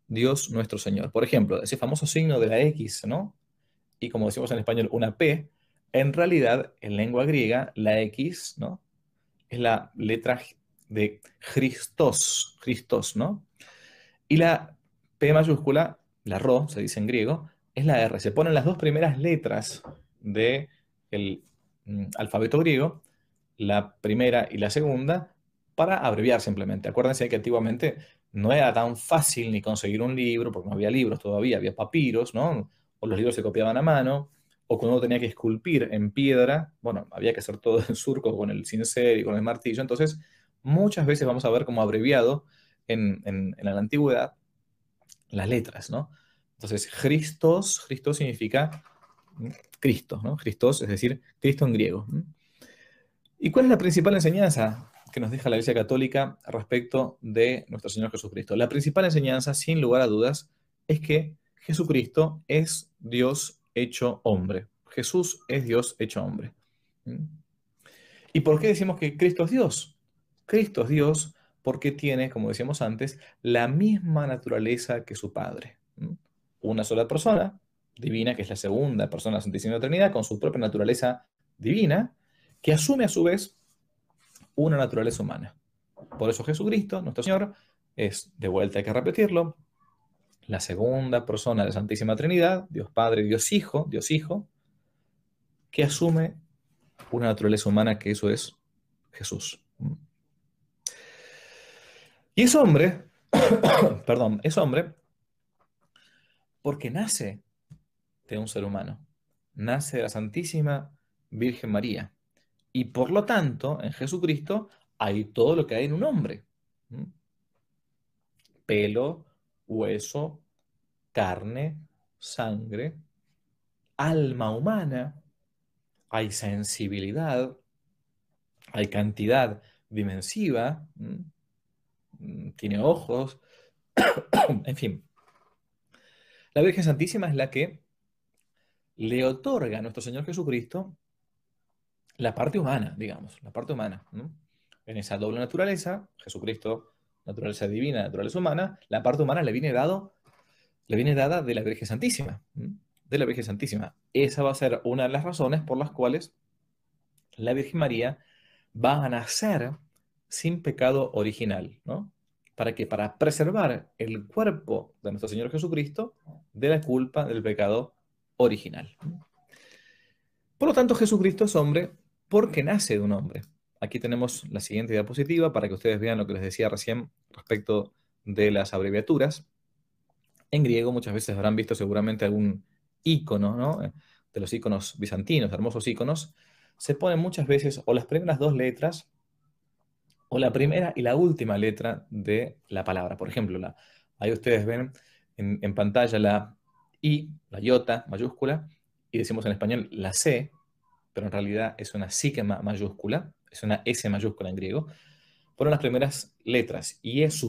Dios nuestro Señor. Por ejemplo, ese famoso signo de la X, ¿no? Y como decimos en español, una P, en realidad, en lengua griega, la X, ¿no? Es la letra de Christos, ¿no? Y la P mayúscula, la Rho, se dice en griego, es la R. Se ponen las dos primeras letras del alfabeto griego, la primera y la segunda, para abreviar simplemente. Acuérdense que antiguamente no era tan fácil ni conseguir un libro, porque no había libros todavía, había papiros, ¿no? O los libros se copiaban a mano, o cuando uno tenía que esculpir en piedra, bueno, había que hacer todo en surco con el cincel y con el martillo. Entonces, muchas veces vamos a ver como abreviado en la antigüedad las letras, ¿no? Entonces, Christos significa Cristo, ¿no? Christos, es decir, Cristo en griego. ¿Y cuál es la principal enseñanza que nos deja la Iglesia Católica respecto de nuestro Señor Jesucristo? La principal enseñanza, sin lugar a dudas, es que Jesucristo es Dios hecho hombre. Jesús es Dios hecho hombre. ¿Y por qué decimos que Cristo es Dios? Cristo es Dios porque tiene, como decíamos antes, la misma naturaleza que su Padre. Una sola persona divina, que es la segunda persona de la Santísima Trinidad, con su propia naturaleza divina, que asume a su vez una naturaleza humana. Por eso Jesucristo, nuestro Señor, es, de vuelta hay que repetirlo, la segunda persona de la Santísima Trinidad, Dios Padre, Dios Hijo, que asume una naturaleza humana, que eso es Jesús. Y es hombre, perdón, es hombre porque nace de un ser humano, nace de la Santísima Virgen María. Y por lo tanto, en Jesucristo hay todo lo que hay en un hombre. ¿Mm? Pelo, hueso, carne, sangre, alma humana, hay sensibilidad, hay cantidad dimensiva, tiene ojos, en fin. La Virgen Santísima es la que le otorga a nuestro Señor Jesucristo la parte humana, digamos, la parte humana, ¿no? En esa doble naturaleza, Jesucristo, naturaleza divina, naturaleza humana, la parte humana le viene dada de la Virgen Santísima, ¿no? De la Virgen Santísima. Esa va a ser una de las razones por las cuales la Virgen María va a nacer sin pecado original, ¿no? ¿Para qué? Para preservar el cuerpo de nuestro Señor Jesucristo de la culpa del pecado original. Por lo tanto, Jesucristo es hombre porque nace de un hombre. Aquí tenemos la siguiente diapositiva para que ustedes vean lo que les decía recién respecto de las abreviaturas. En griego muchas veces habrán visto seguramente algún icono, ¿no? De los iconos bizantinos, hermosos iconos. Se ponen muchas veces o las primeras dos letras o la primera y la última letra de la palabra. Por ejemplo, ahí ustedes ven en pantalla la I, la iota mayúscula, y decimos en español la C, pero en realidad es una sigma mayúscula, es una S mayúscula en griego. Fueron las primeras letras,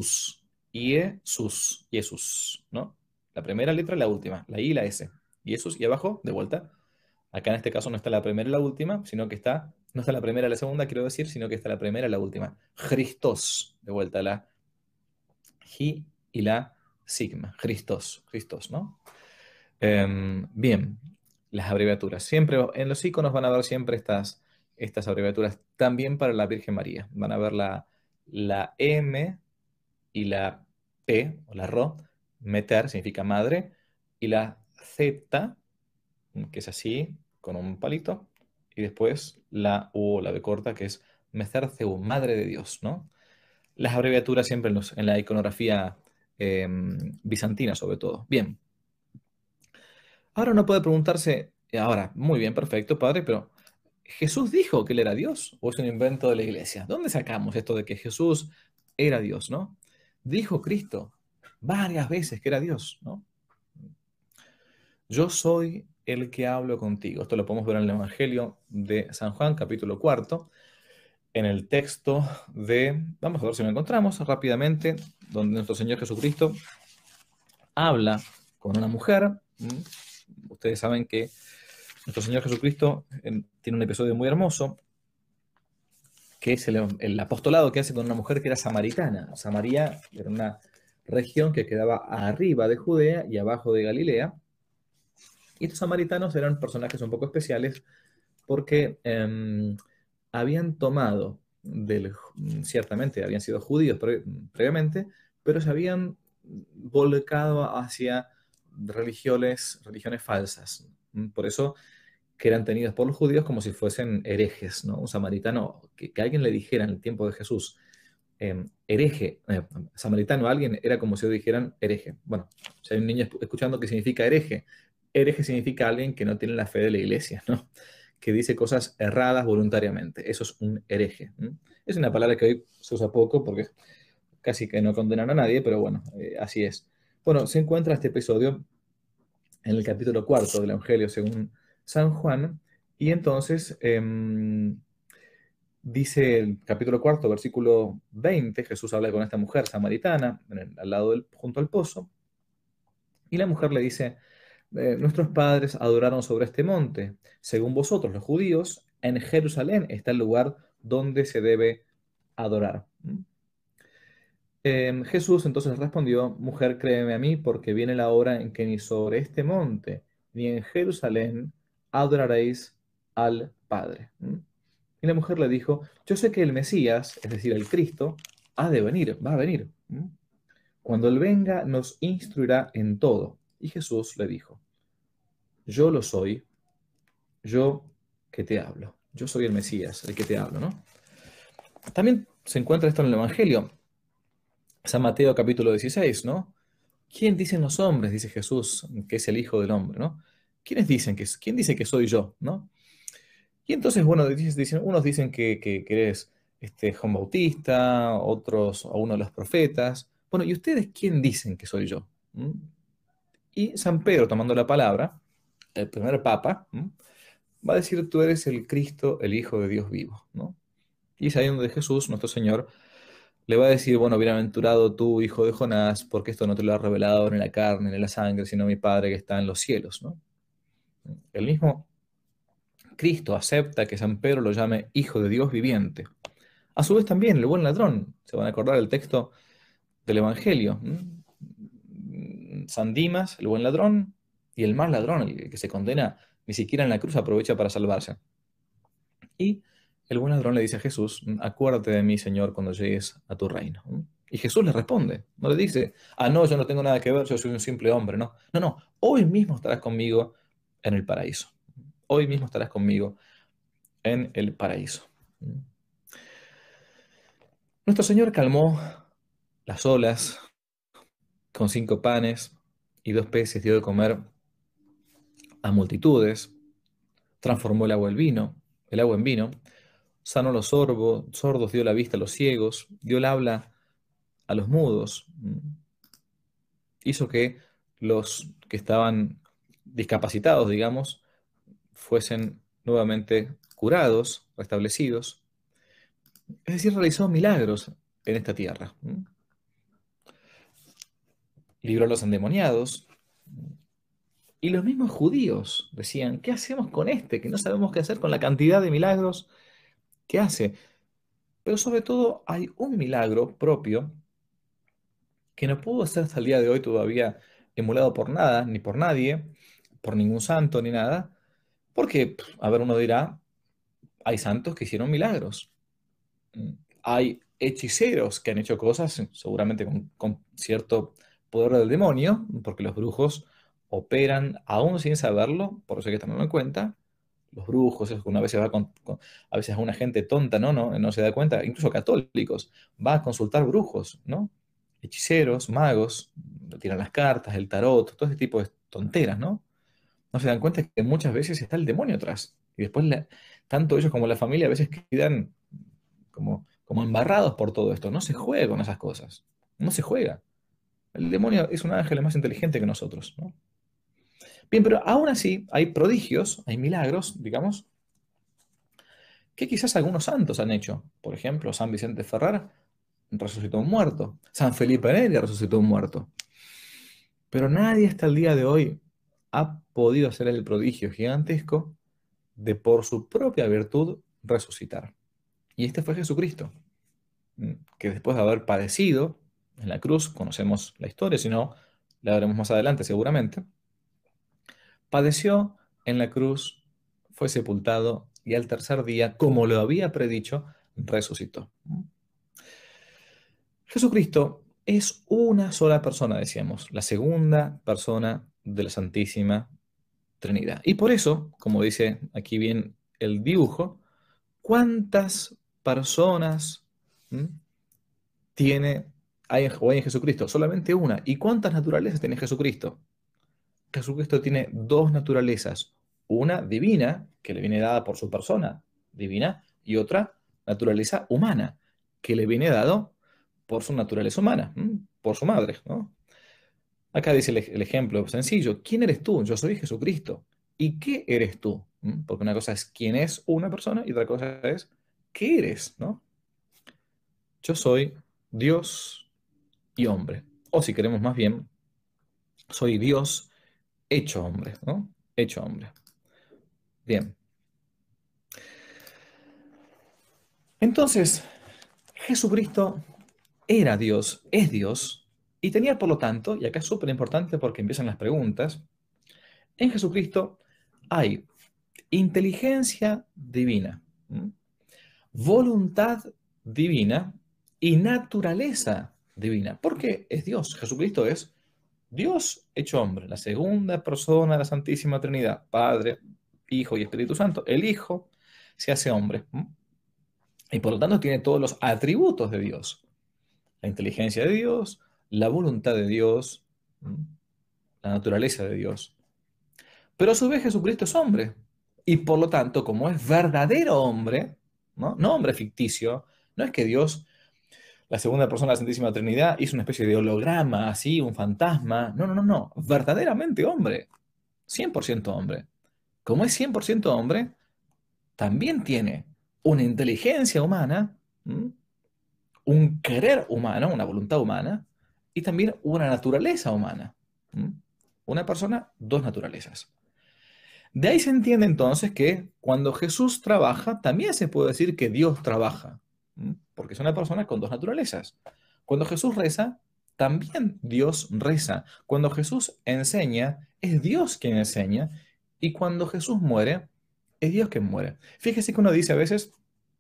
Iesus, ¿no? La primera letra y la última, la I y la S. Iesus, y abajo, de vuelta. Acá en este caso no está la primera y la última, sino que está, no está la primera y la segunda, quiero decir, sino que está la primera y la última. Christos, de vuelta, la G y la sigma. Christos, ¿no? Bien, las abreviaturas. Siempre en los iconos van a ver siempre estas abreviaturas. También para la Virgen María. Van a ver la M y la P, o la Ro, meter, significa madre, y la Z, que es así, con un palito, y después la U o la B corta, que es Mecerceu, madre de Dios, ¿no? Las abreviaturas siempre en la iconografía bizantina, sobre todo. Bien, ahora uno puede preguntarse, ahora, muy bien, perfecto, padre, pero ¿Jesús dijo que él era Dios o es un invento de la iglesia? ¿Dónde sacamos esto de que Jesús era Dios, no? Dijo Cristo varias veces que era Dios, ¿no? Yo soy el que hablo contigo. Esto lo podemos ver en el Evangelio de San Juan, capítulo cuarto, en el texto vamos a ver si lo encontramos rápidamente, donde nuestro Señor Jesucristo habla con una mujer. Ustedes saben que nuestro Señor Jesucristo tiene un episodio muy hermoso, que es el apostolado que hace con una mujer que era samaritana. Samaria era una región que quedaba arriba de Judea y abajo de Galilea. Y estos samaritanos eran personajes un poco especiales porque habían tomado, ciertamente habían sido judíos previamente, pero se habían volcado hacia religiones falsas. Por eso que eran tenidos por los judíos como si fuesen herejes, ¿no? Un samaritano, que alguien le dijera en el tiempo de Jesús, hereje, samaritano a alguien, era como si le dijeran hereje. Bueno, si hay un niño escuchando qué significa hereje significa alguien que no tiene la fe de la iglesia, ¿no? Que dice cosas erradas voluntariamente. Eso es un hereje. Es una palabra que hoy se usa poco porque casi que no condenan a nadie, pero bueno, así es. Bueno, se encuentra este episodio en el capítulo cuarto del Evangelio según San Juan, y entonces dice el capítulo cuarto, versículo 20, Jesús habla con esta mujer samaritana al lado junto al pozo, y la mujer le dice, nuestros padres adoraron sobre este monte, según vosotros los judíos, en Jerusalén está el lugar donde se debe adorar. Jesús entonces respondió, mujer, créeme a mí, porque viene la hora en que ni sobre este monte, ni en Jerusalén adoraréis al Padre. Y la mujer le dijo, yo sé que el Mesías, es decir, el Cristo, ha de venir, va a venir. Cuando Él venga, nos instruirá en todo. Y Jesús le dijo, yo lo soy, yo que te hablo. Yo soy el Mesías, el que te hablo, ¿no? También se encuentra esto en el Evangelio. San Mateo capítulo 16, ¿no? ¿Quién dicen los hombres, dice Jesús, que es el Hijo del Hombre, ¿no? ¿Quién dice que soy yo, ¿no? Y entonces, bueno, unos dicen que eres Juan Bautista, otros o uno de los profetas. Bueno, ¿y ustedes quién dicen que soy yo? Y San Pedro, tomando la palabra, el primer papa, va a decir, tú eres el Cristo, el Hijo de Dios vivo, ¿no? Y es ahí donde Jesús, nuestro Señor, le va a decir, bueno, bienaventurado tú, hijo de Jonás, porque esto no te lo ha revelado ni la carne ni la sangre, sino mi Padre que está en los cielos, ¿no? El mismo Cristo acepta que San Pedro lo llame hijo de Dios viviente. A su vez también el buen ladrón, se van a acordar el texto del Evangelio. San Dimas, el buen ladrón, y el mal ladrón, el que se condena ni siquiera en la cruz, aprovecha para salvarse. Y el buen ladrón le dice a Jesús, acuérdate de mí, Señor, cuando llegues a tu reino. Y Jesús le responde, no le dice, no, yo no tengo nada que ver, yo soy un simple hombre, no. No, no, hoy mismo estarás conmigo en el paraíso. Hoy mismo estarás conmigo en el paraíso. Nuestro Señor calmó las olas con 5 panes y 2 peces, dio de comer a multitudes, transformó el agua en vino, sanó a los sordos, dio la vista a los ciegos, dio el habla a los mudos, hizo que los que estaban discapacitados, digamos, fuesen nuevamente curados, restablecidos, es decir, realizó milagros en esta tierra. Libró a los endemoniados, y los mismos judíos decían, ¿qué hacemos con este? Que no sabemos qué hacer con la cantidad de milagros que hace. Pero sobre todo hay un milagro propio que no pudo ser hasta el día de hoy todavía emulado por nada, ni por nadie, por ningún santo, ni nada. Porque, a ver, uno dirá, hay santos que hicieron milagros. Mm, Hay hechiceros que han hecho cosas, seguramente con cierto poder del demonio, porque los brujos operan aún sin saberlo, por eso hay que tenerlo en cuenta. Los brujos, es que una vez va a veces una gente tonta, no se da cuenta, incluso católicos, va a consultar brujos, ¿no? Hechiceros, magos, tiran las cartas, el tarot, todo ese tipo de tonteras, ¿no? No se dan cuenta que muchas veces está el demonio atrás. Y después, tanto ellos como la familia a veces quedan como embarrados por todo esto. No se juega con esas cosas. No se juega. El demonio es un ángel más inteligente que nosotros, ¿no? Bien, pero aún así hay prodigios, hay milagros, digamos, que quizás algunos santos han hecho. Por ejemplo, San Vicente Ferrer resucitó un muerto. San Felipe Neri resucitó un muerto. Pero nadie hasta el día de hoy ha podido hacer el prodigio gigantesco de por su propia virtud resucitar. Y este fue Jesucristo, que después de haber padecido, en la cruz, conocemos la historia, si no, la veremos más adelante seguramente, padeció en la cruz, fue sepultado y al tercer día, como lo había predicho, resucitó. Jesucristo es una sola persona, decíamos, la segunda persona de la Santísima Trinidad. Y por eso, como dice aquí bien el dibujo, ¿cuántas personas tiene hay en Jesucristo? Solamente una. ¿Y cuántas naturalezas tiene Jesucristo? Jesucristo tiene dos naturalezas, una divina, que le viene dada por su persona divina, y otra naturaleza humana, que le viene dado por su naturaleza humana, por su madre, ¿no? Acá dice el ejemplo sencillo, ¿quién eres tú? Yo soy Jesucristo. ¿Y qué eres tú? Porque una cosa es quién es una persona y otra cosa es qué eres, ¿no? Yo soy Dios y hombre. O si queremos más bien, soy Dios hecho hombre, ¿no? Hecho hombre. Bien. Entonces, Jesucristo era Dios, es Dios, y tenía por lo tanto, y acá es súper importante porque empiezan las preguntas, en Jesucristo hay inteligencia divina, ¿m? Voluntad divina y naturaleza divina, porque es Dios. Jesucristo es Dios hecho hombre, la segunda persona de la Santísima Trinidad, Padre, Hijo y Espíritu Santo. El Hijo se hace hombre, ¿m? Y por lo tanto tiene todos los atributos de Dios. La inteligencia de Dios, la voluntad de Dios, la naturaleza de Dios. Pero a su vez Jesucristo es hombre. Y por lo tanto, como es verdadero hombre, ¿no? No hombre ficticio, no es que Dios, la segunda persona de la Santísima Trinidad, hizo una especie de holograma, así, un fantasma. No, no, no, no. Verdaderamente hombre. 100% hombre. Como es 100% hombre, también tiene una inteligencia humana, un querer humano, una voluntad humana, y también una naturaleza humana. ¿Mm? Una persona, dos naturalezas. De ahí se entiende entonces que cuando Jesús trabaja, también se puede decir que Dios trabaja, porque es una persona con dos naturalezas. Cuando Jesús reza, también Dios reza. Cuando Jesús enseña, es Dios quien enseña. Y cuando Jesús muere, es Dios quien muere. Fíjese que uno dice a veces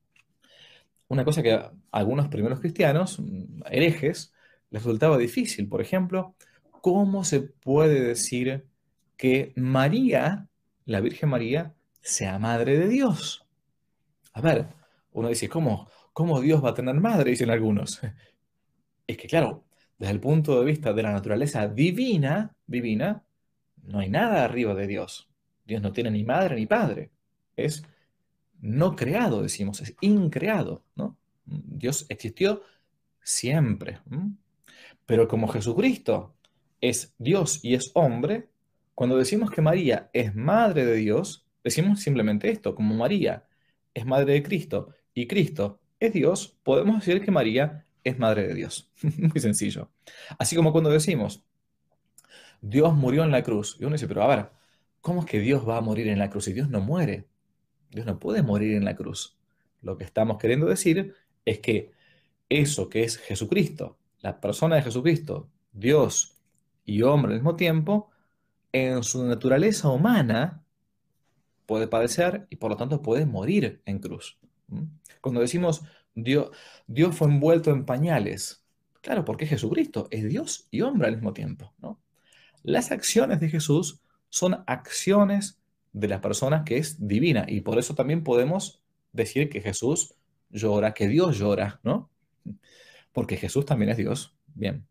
una cosa que a algunos primeros cristianos, herejes, les resultaba difícil. Por ejemplo, ¿cómo se puede decir que María, la Virgen María, sea madre de Dios? A ver, uno dice, ¿cómo Dios va a tener madre? Dicen algunos. Es que claro, desde el punto de vista de la naturaleza divina, no hay nada arriba de Dios. Dios no tiene ni madre ni padre. Es no creado, decimos, es increado, ¿no? Dios existió siempre. Pero como Jesucristo es Dios y es hombre, cuando decimos que María es madre de Dios, decimos simplemente esto, como María es madre de Cristo y Cristo es Dios, podemos decir que María es madre de Dios. Muy sencillo. Así como cuando decimos, Dios murió en la cruz, y uno dice, pero a ver, ¿cómo es que Dios va a morir en la cruz? Y Dios no muere. Dios no puede morir en la cruz. Lo que estamos queriendo decir es que eso que es Jesucristo, la persona de Jesucristo, Dios y hombre al mismo tiempo, en su naturaleza humana puede padecer y por lo tanto puede morir en cruz. ¿Mm? Cuando decimos Dios, Dios fue envuelto en pañales, claro, porque Jesucristo es Dios y hombre al mismo tiempo, ¿no? Las acciones de Jesús son acciones de la persona que es divina y por eso también podemos decir que Jesús llora, que Dios llora, ¿no? Porque Jesús también es Dios. Bien.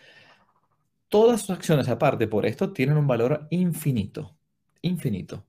Todas sus acciones aparte por esto tienen un valor infinito, infinito.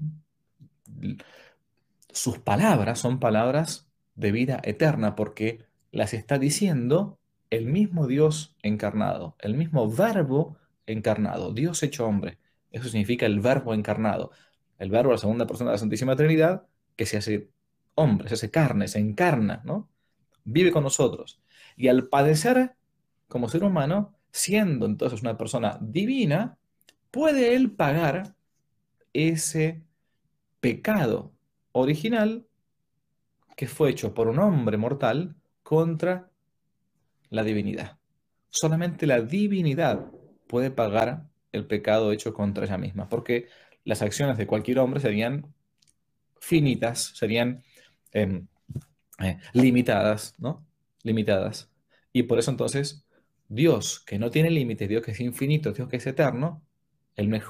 Sus palabras son palabras de vida eterna porque las está diciendo el mismo Dios encarnado, el mismo verbo encarnado, Dios hecho hombre. Eso significa el verbo encarnado. El verbo, la segunda persona de la Santísima Trinidad, que se hace hombre, se hace carne, se encarna, ¿no? Vive con nosotros. Y al padecer como ser humano, siendo entonces una persona divina, puede él pagar ese pecado original que fue hecho por un hombre mortal contra la divinidad. solamente la divinidad puede pagar el pecado hecho contra ella misma, porque las acciones de cualquier hombre serían finitas, serían em, limitadas, ¿no? Limitadas. Y por eso entonces, Dios, que no tiene límites, Dios que es infinito, Dios que es eterno, el mejor